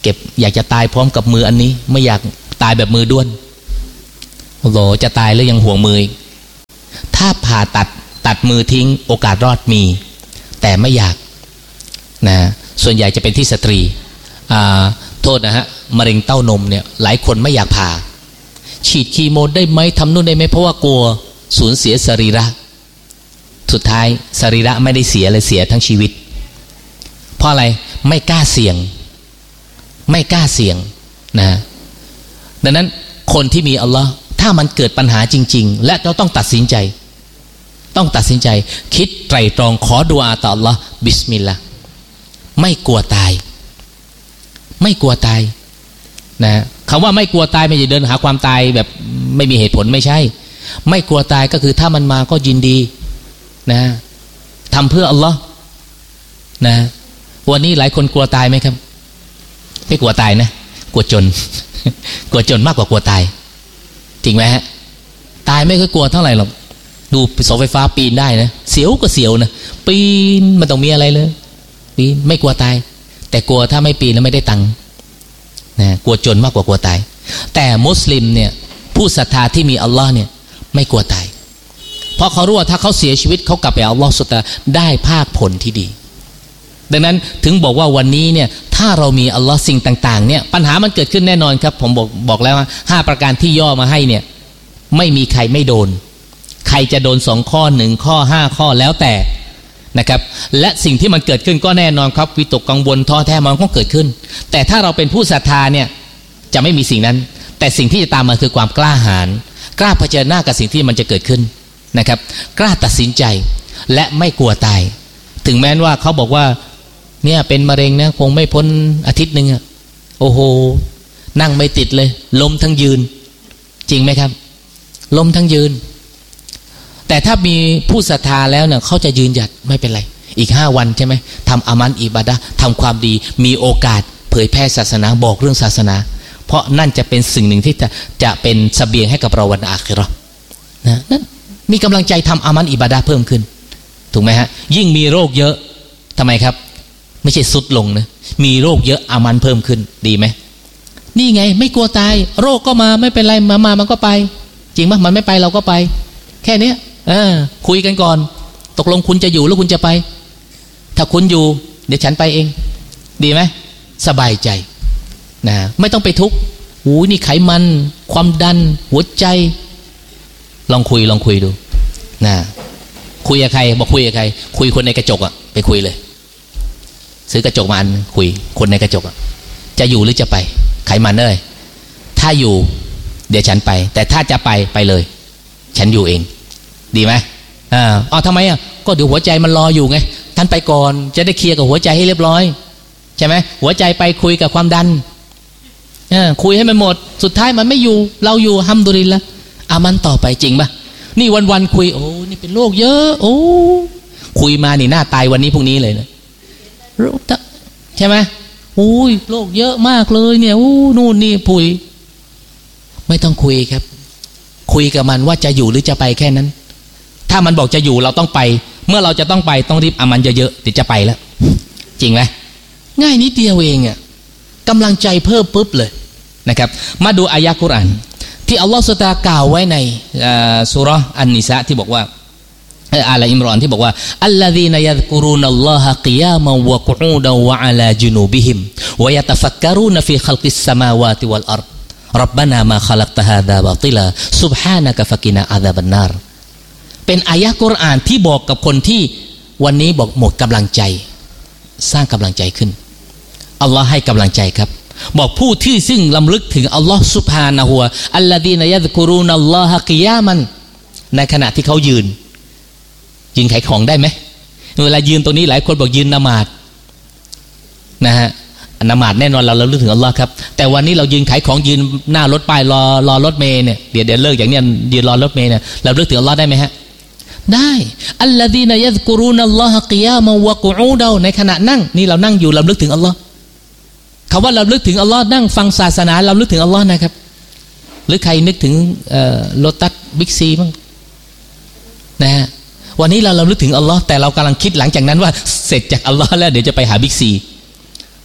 เก็บอยากจะตายพร้อมกับมืออันนี้ไม่อยากตายแบบมือด้วนโอ้โหจะตายแล้วยังห่วงมือถ้าผ่าตัดตัดมือทิ้งโอกาสรอดมีแต่ไม่อยากนะส่วนใหญ่จะเป็นที่สตรีโทษนะฮะมะเร็งเต้านมเนี่ยหลายคนไม่อยากผ่าฉีดคีโมได้ไหมทำนู่นได้ไหมเพราะว่ากลัวสูญเสียสรีระสุดท้ายสรีระไม่ได้เสียเลยเสียทั้งชีวิตเพราะอะไรไม่กล้าเสี่ยงไม่กล้าเสี่ยงนะดังนั้นคนที่มีอัลลอฮ์ถ้ามันเกิดปัญหาจริงๆและเราต้องตัดสินใจต้องตัดสินใจคิดไตร่ตรองขอดุอาต่ออัลลอฮ์บิสมิลลาห์ไม่กลัวตายไม่กลัวตายนะคำว่าไม่กลัวตายไม่ใช่เดินหาความตายแบบไม่มีเหตุผลไม่ใช่ไม่กลัวตายก็คือถ้ามันมาก็ยินดีนะทำเพื่ออัลลอฮ์นะวันนี้หลายคนกลัวตายไหมครับไม่กลัวตายนะกลัวจน กลัวจนมากกว่ากลัวตายจริงไหมฮะตายไม่ค่อยกลัวเท่าไหร่หรอกดูเสาไฟฟ้าปีนได้นะเสียวก็เสียวนะปีนมันต้องมีอะไรเลยปีนไม่กลัวตายแต่กลัวถ้าไม่ปีนแล้วไม่ได้ตังค์นะกลัวจนมากกว่ากลัวตายแต่มุสลิมเนี่ยผู้ศรัทธาที่มีอัลลอฮ์เนี่ยไม่กลัวตายเพราะเขารู้ว่าถ้าเขาเสียชีวิตเขากลับไปอัลลอฮ์สุตตะได้ภาคผลที่ดีดังนั้นถึงบอกว่าวันนี้เนี่ยถ้าเรามีอัลลอฮ์สิ่งต่างๆเนี่ยปัญหามันเกิดขึ้นแน่นอนครับผมบอกบอกแล้วว่าห้าประการที่ย่อมาให้เนี่ยไม่มีใครไม่โดนใครจะโดนสองข้อหนึ่งข้อห้าข้อแล้วแต่นะครับและสิ่งที่มันเกิดขึ้นก็แน่นอนครับวิตกกังวลท้อแท้มันก็เกิดขึ้นแต่ถ้าเราเป็นผู้ศรัทธาเนี่ยจะไม่มีสิ่งนั้นแต่สิ่งที่จะตามมาคือความกล้าหาญกล้าเผชิญหน้ากับสิ่งที่มันจะเกิดขึ้นนะครับกล้าตัดสินใจและไม่กลัวตายถึงแม้ว่าเขาบอกว่าเนี่ยเป็นมะเร็งนะคงไม่พ้นอาทิตย์หนึ่งอะโอ้โหนั่งไม่ติดเลยล้มทั้งยืนจริงไหมครับล้มทั้งยืนแต่ถ้ามีผู้ศรัทธาแล้วเนี่ยเขาจะยืนหยัดไม่เป็นไรอีกห้าวันใช่ไหมทำอามันอิบาดะห์ทำความดีมีโอกาสเผยแพร่ศาสนาบอกเรื่องศาสนาเพราะนั่นจะเป็นสิ่งหนึ่งที่จะจะเป็นเสบียงให้กับเราวันอาคิเราะห์นะนั่นมีกำลังใจทำอามันอิบาดะห์เพิ่มขึ้นถูกไหมฮะยิ่งมีโรคเยอะทำไมครับไม่ใช่สุดลงนะมีโรคเยอะอามันเพิ่มขึ้นดีไหมนี่ไงไม่กลัวตายโรคก็มาไม่เป็นไรมามามันก็ไปจริงไหมมันไม่ไปเราก็ไปแค่นี้เออคุยกันก่อนตกลงคุณจะอยู่หรือคุณจะไปถ้าคุณอยู่เดี๋ยวฉันไปเองดีไหมสบายใจนะไม่ต้องไปทุกข์โอ้นี่ไขมันความดันหัวใจลองคุยลองคุยดูนะคุยกับใครบอกคุยกับใครคุยคนในกระจกอะไปคุยเลยซื้อกระจกมาอันคุยคนในกระจกอะจะอยู่หรือจะไปไขมันเลยถ้าอยู่เดี๋ยวฉันไปแต่ถ้าจะไปไปเลยฉันอยู่เองดีไหมอ่าอ๋อทำไมอ่ะก็เดี๋ยวหัวใจมันรออยู่ไงท่านไปก่อนจะได้เคลียร์กับหัวใจให้เรียบร้อยใช่ไหมหัวใจไปคุยกับความดันอ่าคุยให้มันหมดสุดท้ายมันไม่อยู่เราอยู่ฮัมดุลิลละอามันต่อไปจริงปะนี่วันๆคุยโอ้นี่เป็นโรคเยอะโอ้คุยมานี่หน้าตายวันนี้พรุ่งนี้เลยนะโรคใช่ไหมโอ้ยโรคเยอะมากเลยเนี่ยโอ้นู่นนี่ปุยไม่ต้องคุยครับคุยกับมันว่าจะอยู่หรือจะไปแค่นั้นถ้ามันบอกจะอยู่เราต้องไปเมื่อเราจะต้องไปต้องรีบอามันเยอะๆเดี๋ยวจะไปแล้วจริงไหมง่ายนิดเดียวเองอ่ะกำลังใจเพิ่มปุ๊บเลยนะครับมาดูอายะกุรอานที่อัลลอฮฺสุตากล่าวไว้ในซูเราะห์อันนิสาที่บอกว่าอาลอิมรอนที่บอกว่าอัลลซีนยัซกุรูนัลลอฮะกิยามันวะกุอูดันวะอะลาจุนูบิฮิมวะยะตะฟักกะรูนฟีขัลกิสสมาวาติวัลอัรฎรับบานามาขลักตะฮาดาบาติลาซุบฮานะกะฟะกินาอาซาบันนารเป็นอายะกุรอานที่บอกกับคนที่วันนี้บอกหมดกำลังใจสร้างกำลังใจขึ้นอัลลอฮ์ให้กำลังใจครับบอกผู้ที่ซึ่งลำลึกถึงอัลลอฮ์ซุบฮานะฮูวะอัลลดีนยัซกุรูนัลลอฮะกิยามันในขณะที่เขายืนยืนขายของได้ไหมเวลายืนตรงนี้หลายคนบอกยืนนมาดนะฮะนมาดแน่นอนเราเราลึกถึงอัลลอฮ์ครับแต่วันนี้เรายืนขายของยืนหน้ารถป้ายรอรอรถเมล์เนี่ยเดี๋ยวเดี๋ยวเลิกอย่างเนี้ยยืนรอรถเมล์เนี่ยเราลึกถึงอัลลอฮ์ได้ไหมฮะได้อัลลดีนยัซกุรูนัลลอฮะกิยามะวะกุอูดะในขณะนั่งนี่เรานั่งอยู่เราลึกถึงอัลลอฮ์คำว่าเราลึกถึงอัลลอฮ์นั่งฟังศาสนาเราลึกถึงอัลลอฮ์นะครับหรือใครนึกถึงโลตัสบิ๊กซีบ้างนะฮะวันนี้เราเราลึกถึงอัลลอฮ์แต่เรากำลังคิดหลังจากนั้นว่าเสร็จจากอัลลอฮ์แล้วเดี๋ยวจะไปหาบิ๊กซี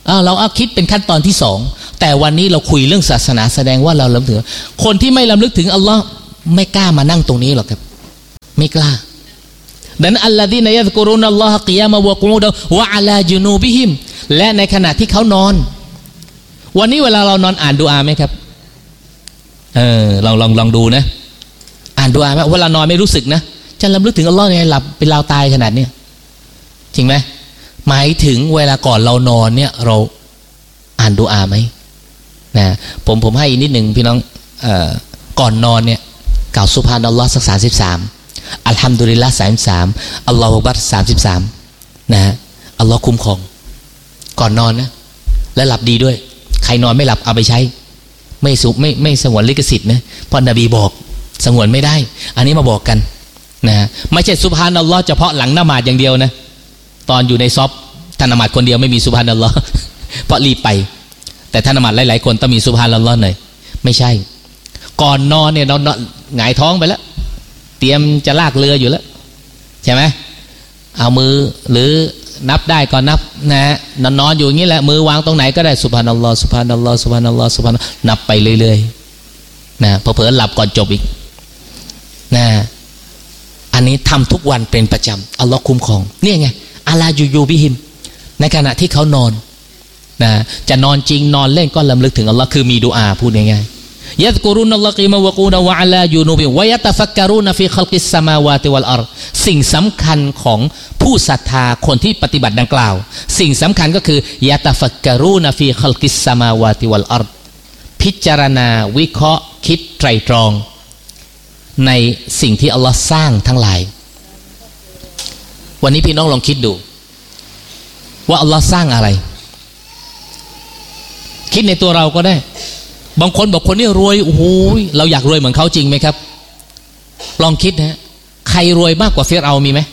อ้าวเราเอาคิดเป็นขั้นตอนที่สองแต่วันนี้เราคุยเรื่องศาสนาแสดงว่าเราลำลึกถึงคนที่ไม่ลำลึกถึงอัลลอฮ์ไม่กล้ามานั่งตรงนี้หรอกครับไม่กล้าดังนั้นอัลลอฮีนยัซกุรุนอัลลอฮ์กิยามะวะกุอูดะวะอะลาจุนูบิฮิมและในขณะที่เขานอนวันนี้เวลาเรานอนอ่านดุอาไหมครับเออลองลองลองดูนะอ่านดุอาไหมเวลานอนไม่รู้สึกนะจะลำลึกถึงอัลลอฮ์ไงหลับเป็นเราตายขนาดเนี้ยจริงไหมหมายถึงเวลาก่อนเรานอนเนี่ยเราอ่านดุอาไหมนะผมผมให้อีกนิดหนึ่งพี่น้องเอ่อก่อนนอนเนี่ยกล่าวซุบฮานัลลอฮ์สักสามสิบสามอัลฮัมดุลิลละห์สามสิบสามอัลลอฮฺอักบัรสามสิบสามนะฮะอัลลอฮ์คุ้มครองก่อนนอนนะและหลับดีด้วยใครนอนไม่หลับเอาไปใช้ไม่สุไม่ไม่สงวนลิขสิทธิ์นะเพราะนบีบอกสงวนไม่ได้อันนี้มาบอกกันนะไม่ใช่ซุบฮานัลลอฮ์เฉพาะหลังนมาดอย่างเดียวนะตอนอยู่ในซอฟท่านนมาดคนเดียวไม่มีซุบฮานัลลอฮ์เพราะรีบไปแต่ท่านนมาดหลายๆคนต้องมีซุบฮานัลลอฮ์หน่อยไม่ใช่ก่อนนอนเนี่ยนอนหงายท้องไปแล้วเตรียมจะลากเรืออยู่แล้วใช่ไหมเอามือหรือนับได้ก่อนนับนะฮะนอนนอนอยู่อย่างนี้แหละมือวางตรงไหนก็ได้ซุบฮานัลลอฮ์ซุบฮานัลลอฮ์ซุบฮานัลลอฮ์ซุบฮานัลลอฮ์นับไปเรื่อยๆนะพอเผลอหลับก่อนจบอีกนะอันนี้ทำทุกวันเป็นประจำอัลลอฮ์คุ้มครองนี่ไงอัลลายูยูบิฮิมในขณะที่เขานอนนะจะนอนจริงนอนเล่นก็ลำลึกถึงอัลลอฮ์คือมีดุอาพูดง่ายๆยัซกุรุนอัลลอฮ์กิมะวะกูดะวะอะลายูนูบิวะยะตะฟักกะรูนฟีคัลกิสสมาวาติวัลอัรฎ์สิ่งสำคัญของผู้ศรัทธาคนที่ปฏิบัติดังกล่าวสิ่งสำคัญก็คือยะตะฟักกะรูนฟีคัลกิสสมาวาติวัลอัรฎ์พิจารณาวิเคราะห์คิดไตร่ตรองในสิ่งที่อัลลอฮ์สร้างทั้งหลายวันนี้พี่น้องลองคิดดูว่าอัลลอฮ์สร้างอะไรคิดในตัวเราก็ได้บางคนบอกคนนี้รวยโอ้โหเราอยากรวยเหมือนเขาจริงไหมครับลองคิดนะใครรวยมากกว่าฟิรเอามีไหม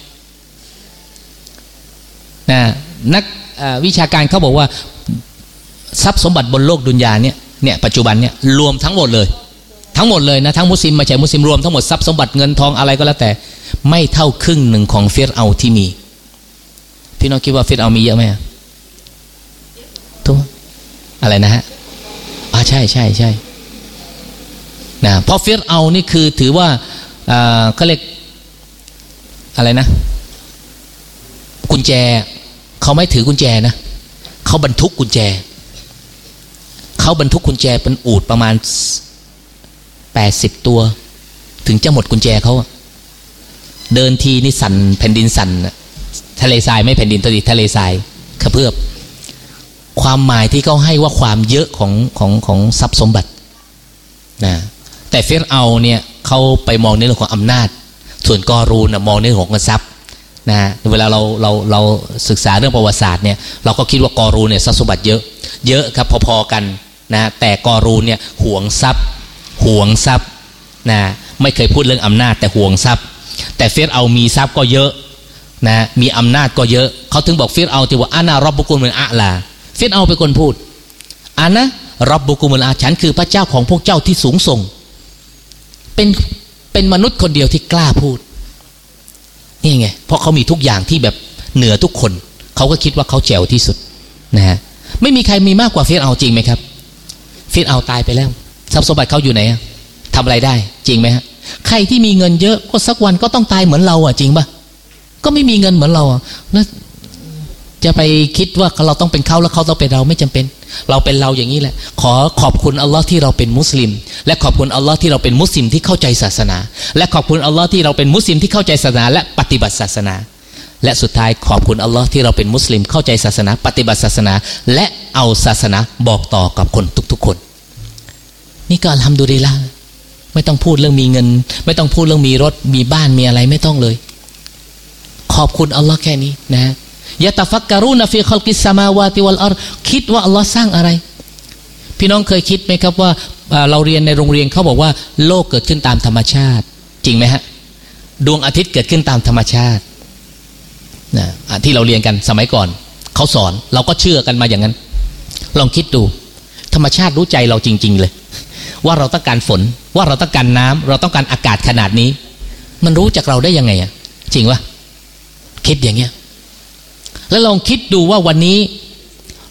นะนักวิชาการเขาบอกว่าทรัพย์สมบัติบนโลกดุนยาเนี่ยเนี่ยปัจจุบันเนี่ยรวมทั้งหมดเลยทั้งหมดเลยนะทั้งมุสลิมไม่ใช่มุสลิมรวมทั้งหมดทรัพย์สมบัติเงินทองอะไรก็แล้วแต่ไม่เท่าครึ่งหนึ่งของฟิรเอาที่มีพี่น้องคิดว่าฟิรเอามีเยอะไหมทุกอะไรนะฮะอ่าใช่ใช่ใช่นะเพราะฟิรเอานี่คือถือว่าอ่าเขาเรียกอะไรนะกุญแจเขาไม่ถือกุญแจนะเขาบรรทุกกุญแจเขาบรรทุกกุญแจเป็นอูฐประมาณแปดสิบตัวถึงจะหมดกุญแจเขาเดินทีนี่สั่นแผ่นดินสั่นทะเลทรายไม่แผ่นดินทะเลทรายกระเพื่อมความหมายที่เขาให้ว่าความเยอะของของของทรัพย์สมบัตินะแต่ฟิรเอาเนี่ยเขาไปมองในเรื่องของอำนาจส่วนกอรูนมองในเรื่องของเงินทรัพย์นะเวลาเราเราเราศึกษาเรื่องประวัติศาสตร์เนี่ยเราก็คิดว่ากอรูนเนี่ยทรัพย์สมบัติเยอะเยอะครับพอๆกันนะแต่กอรูนเนี่ยหวงทรัพย์หวงทรัพย์นะไม่เคยพูดเรื่องอำนาจแต่หวงทรัพย์แต่ฟิรเอามีทรัพย์ก็เยอะนะมีอำนาจก็เยอะเขาถึงบอกฟิรเอาที่ว่าอานะรอบบุกุลเหมือนอะลาฟิรเอาเป็นคนพูดอานะรอบบุกุลเหมือนอาฉันคือพระเจ้าของพวกเจ้าที่สูงส่งเป็นเป็นมนุษย์คนเดียวที่กล้าพูดนี่ไงเพราะเขามีทุกอย่างที่แบบเหนือทุกคนเขาก็คิดว่าเขาแจ๋วที่สุดนะฮะไม่มีใครมีมากกว่าฟิรเอาจริงไหมครับฟิรเอาตายไปแล้วทรัพย์สมบัติเขาอยู่ไหนทำอะไรได้จริงไหมฮะใครที่มีเงินเยอะก็สักวันก็ต้องตายเหมือนเราอ่ะจริงป่ะก็ไม่มีเงินเหมือนเราอ่ะแล้วจะไปคิดว่าเราต้องเป็นเขาแล้วเขาต้องเป็นเราไม่จำเป็นเราเป็นเราอย่างนี้แหละขอขอบคุณอัลลอฮ์ที่เราเป็นมุสลิมและขอบคุณอัลลอฮ์ที่เราเป็นมุสลิมที่เข้าใจศาสนาและขอบคุณอัลลอฮ์ที่เราเป็นมุสลิมที่เข้าใจศาสนาและปฏิบัติศาสนาและสุดท้ายขอบคุณอัลลอฮ์ที่เราเป็นมุสลิมเข้าใจศาสนาปฏิบัติศาสนาและเอาศาสนาบอกต่อกับคนทุกๆคนนี่ก็อัลฮัมดุลิลละห์ไม่ต้องพูดเรื่องมีเงินไม่ต้องพูดเรื่องมีรถมีบ้านมีอะไรไม่ต้องเลยขอบคุณอัลลอฮ์แค่นี้นะยะตะฟักกะรูนฟีคัลกิสสมาวาติวัลอัรฎ์คิดว่าอัลลอฮ์สร้างอะไรพี่น้องเคยคิดไหมครับว่าเราเรียนในโรงเรียนเขาบอกว่าโลกเกิดขึ้นตามธรรมชาติจริงไหมฮะดวงอาทิตย์เกิดขึ้นตามธรรมชาตินะที่เราเรียนกันสมัยก่อนเขาสอนเราก็เชื่อกันมาอย่างนั้นลองคิดดูธรรมชาติรู้ใจเราจริงๆเลยว่าเราต้องการฝนว่าเราต้องการน้ำเราต้องการอากาศขนาดนี้มันรู้จากเราได้ยังไงอ่ะจริงวะคิดอย่างเงี้ยแล้วลองคิดดูว่าวันนี้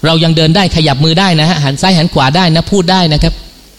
เรายังเดินได้ขยับมือได้นะฮะหันซ้ายหันขวาได้นะพูดได้นะครับ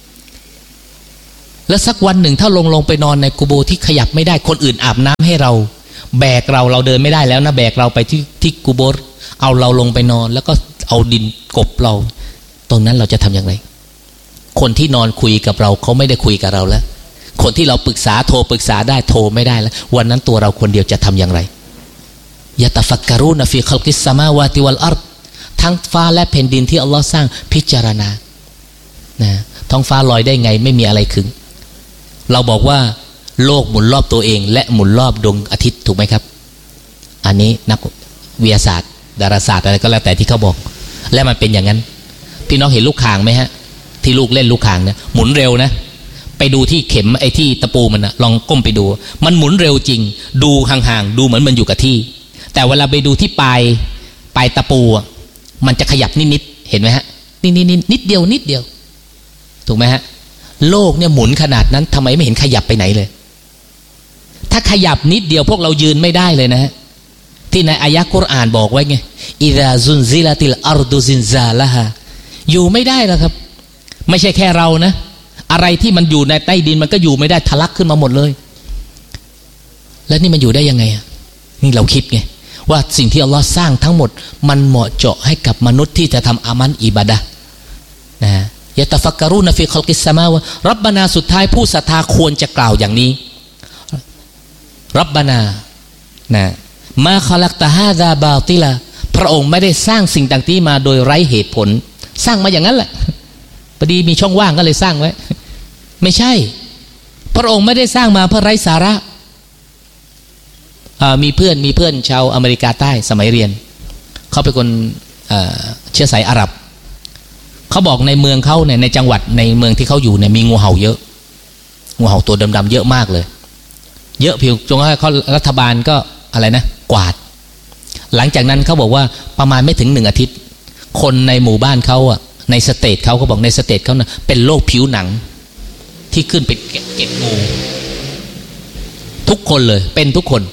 แล้วสักวันหนึ่งถ้าลงลงไปนอนในกุโบร์ที่ขยับไม่ได้คนอื่นอาบน้ำให้เราแบกเราเราเดินไม่ได้แล้วนะแบกเราไปที่ที่กุโบร์เอาเราลงไปนอนแล้วก็เอาดินกบเราตรงนั้นเราจะทำอย่างไรคนที่นอนคุยกับเราเขาไม่ได้คุยกับเราแล้วคนที่เราปรึกษาโทรปรึกษาได้โทรไม่ได้แล้ววันนั้นตัวเราคนเดียวจะทำอย่างไรยะตะฟักกะรูนฟีคัลกิสสมาวาติวัลอัรฎทั้งฟ้าและแผ่นดินที่อัลลอฮ์สร้างพิจารณานะท้องฟ้าลอยได้ไงไม่มีอะไรขึงเราบอกว่าโลกหมุนรอบตัวเองและหมุนรอบดวงอาทิตย์ถูกไหมครับอันนี้นักวิทยาศาสตร์ดาราศาสตร์อะไรก็แล้วแต่ที่เขาบอกและมันเป็นอย่างนั้นพี่น้องเห็นลูกข่างไหมฮะที่ลูกเล่นลูกข่างเนี่ยหมุนเร็วนะไปดูที่เข็มไอ้ที่ตะปูมันนะลองก้มไปดูมันหมุนเร็วจริงดูห่างๆดูเหมือนมันอยู่กับที่แต่เวลาไปดูที่ปลายปลายตะปูมันจะขยับนิดๆเห็นไหมฮะนิดๆนิดเดียวนิดเดียวถูกไหมฮะโลกเนี่ยหมุนขนาดนั้นทำไมไม่เห็นขยับไปไหนเลยถ้าขยับนิดเดียวพวกเรายืนไม่ได้เลยนะฮะที่ในอายะห์กุรอานบอกไว้ไงอิซาซุนซิลาติลอัรดุซินซาละฮาอยู่ไม่ได้แล้วครับไม่ใช่แค่เรานะอะไรที่มันอยู่ในใต้ดินมันก็อยู่ไม่ได้ทะลักขึ้นมาหมดเลยแล้วนี่มันอยู่ได้ยังไงอ่ะนี่เราคิดไงว่าสิ่งที่อัลลอฮ์สร้างทั้งหมดมันเหมาะเจาะให้กับมนุษย์ที่จะทำอามันอิบาดะห์นะยะตะฟักกะรูนฟีคัลกิสสมาวะรับบานาสุดท้ายผู้ศรัทธาควรจะกล่าวอย่างนี้รับบานานะมาคอลักตะฮาซาบาติลาพระองค์ไม่ได้สร้างสิ่งต่างๆมาโดยไร้เหตุผลสร้างมาอย่างนั้นแหละพอดีมีช่องว่างก็เลยสร้างไว้ไม่ใช่พระองค์ไม่ได้สร้างมาเพื่อไร้สาระมีเพื่อนมีเพื่อนชาวอเมริกาใต้สมัยเรียนเขาเป็นคนเอ่อเชื้อสายอาหรับเขาบอกในเมืองเขาเนี่ยในจังหวัดในเมืองที่เขาอยู่เนี่ยมีงูเห่าเยอะงูเห่าตัวดำๆเยอะมากเลยเยอะเพียงจนกระทั่งเขารัฐบาลก็อะไรนะกวาดหลังจากนั้นเขาบอกว่าประมาณไม่ถึงหนึ่งอาทิตย์คนในหมู่บ้านเขาอ่ะในสเตทเขาเขาบอกในสเตทเขานะเป็นโรคผิวหนังที่ขึ้นไปเก็บงูทุกคนเลยเป็นทุกคน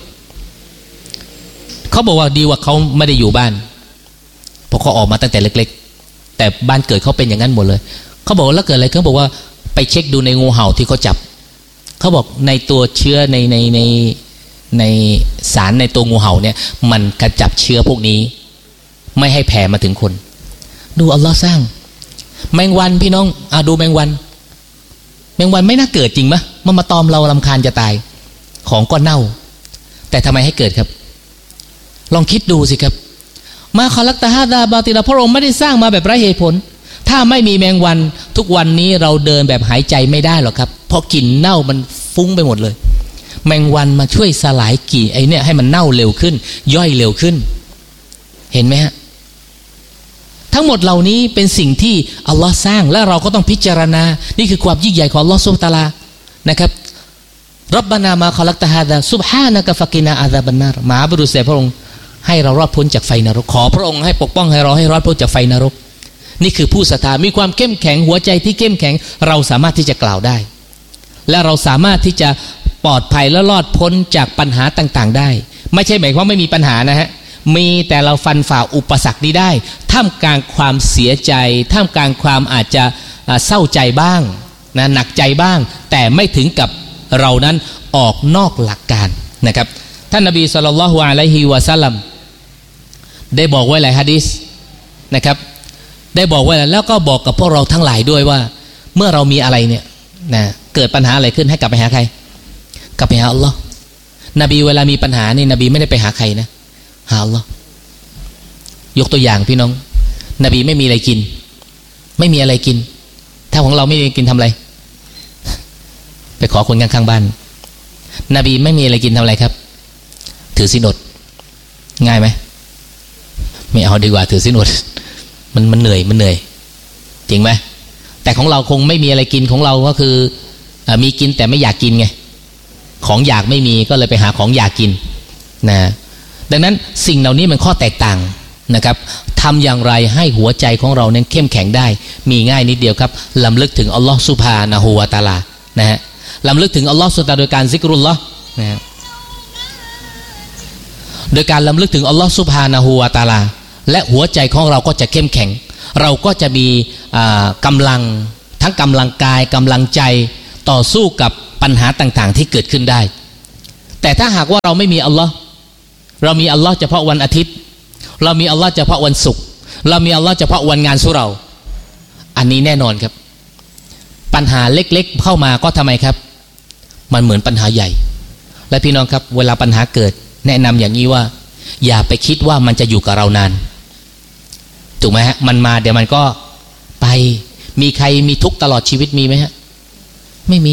เขาบอกว่าดีว่าเขาไม่ได้อยู่บ้านเพราะเขาออกมาตั้งแต่เล็กๆแต่บ้านเกิดเขาเป็นอย่างนั้นหมดเลยเขาบอกแล้วเกิดอะไรเขาบอกว่าไปเช็คดูในงูเห่าที่เขาจับเขาบอกในตัวเชื้อในในในในสารในตัวงูเห่าเนี่ยมันกระจับเชื้อพวกนี้ไม่ให้แผ่มาถึงคนดูอัลลอฮ์สร้างแมงวันพี่น้องอ่ะดูแมงวันแมงวันไม่น่าเกิดจริงมะมันมาตอมเรารำคาญจะตายของก็เน่าแต่ทำไมให้เกิดครับลองคิดดูสิครับมาคอลักตะฮาดาบาติลาพระองค์ไม่ได้สร้างมาแบบไร้เหตุผลถ้าไม่มีแมงวันทุกวันนี้เราเดินแบบหายใจไม่ได้หรอกครับเพราะกลิ่นเน่ามันฟุ้งไปหมดเลยแมงวันมาช่วยสลายกลิ่นไอ้เนี่ยให้มันเน่าเร็วขึ้นย่อยเร็วขึ้นเห็นไหมฮะทั้งหมดเหล่านี้เป็นสิ่งที่อัลลอฮ์สร้างและเราก็ต้องพิจารณานี่คือความยิ่งใหญ่ของอัลลอฮ์ซุบฮานะฮูวะตะอาลานะครับรับบานามาคอลักตะฮาดาซุบฮานะกะฟะกินาอาซาบันนารมหาบุรุษเสพพระองค์ให้เรารอดพ้นจากไฟนรกขอพระองค์ให้ปกป้องให้เราให้รอดพ้นจากไฟนรกนี่คือผู้ศรัทธามีความเข้มแข็งหัวใจที่เข้มแข็งเราสามารถที่จะกล่าวได้และเราสามารถที่จะปลอดภัยและรอดพ้นจากปัญหาต่างๆได้ไม่ใช่หมายความว่าไม่มีปัญหานะฮะมีแต่เราฟันฝ่าอุปสรรคนี้ได้ท่ามกลางความเสียใจท่ามกลางความอาจจะเศร้าใจบ้างนะหนักใจบ้างแต่ไม่ถึงกับเรานั้นออกนอกหลักการนะครับท่านนบีศ็อลลัลลอฮุอะลัยฮิวะซัลลัมได้บอกไว้หลายหะดีษนะครับได้บอกไว้แล้วก็บอกกับพวกเราทั้งหลายด้วยว่าเมื่อเรามีอะไรเนี่ยนะเกิดปัญหาอะไรขึ้นให้กลับไปหาใครกลับไปหาอัลลอฮ์นบีเวลามีปัญหานี่นบีไม่ได้ไปหาใครนะหาอัลลอฮ์ยกตัวอย่างพี่น้องนบีไม่มีอะไรกินไม่มีอะไรกินถ้าของเราไม่มีกินทำอะไรไปขอคนข้างๆบ้านนบีไม่มีอะไรกินทำอะไรครับถือศีลอดง่ายไหมไม่เอาดีกว่าถือศีลอดมันมันเหนื่อยมันเหนื่อยจริงไหมแต่ของเราคงไม่มีอะไรกินของเราก็คือมีกินแต่ไม่อยากกินไงของอยากไม่มีก็เลยไปหาของอยากกินนะดังนั้นสิ่งเหล่านี้มันข้อแตกต่างนะครับทำอย่างไรให้หัวใจของเราเนี่ยเข้มแข็งได้มีง่ายนิดเดียวครับลำลึกถึงอัลลอฮฺซุบฮานะฮูวะตะอาลานะฮะลำลึกถึงอัลลอฮฺซุบฮานะฮูวะตะอาลาโดยการซิกรุลลอฮ์นะฮะโดยการลำลึกถึงอัลลอฮฺซุบฮานะฮูวะตะอาลาและหัวใจของเราก็จะเข้มแข็งเราก็จะมีกำลังทั้งกำลังกายกำลังใจต่อสู้กับปัญหาต่างๆที่เกิดขึ้นได้แต่ถ้าหากว่าเราไม่มีอัลลอฮ์เรามีอัลลอฮ์เฉพาะวันอาทิตย์เรามีอัลลอฮ์เฉพาะวันศุกร์เรามีอัลลอฮ์เฉพาะวันงานสุเราอันนี้แน่นอนครับปัญหาเล็กๆเข้ามาก็ทำไมครับมันเหมือนปัญหาใหญ่และพี่น้องครับเวลาปัญหาเกิดแนะนำอย่างนี้ว่าอย่าไปคิดว่ามันจะอยู่กับเรานานถูกไหมฮะมันมาเดี๋ยวมันก็ไปมีใครมีทุกข์ตลอดชีวิตมีไหมฮะ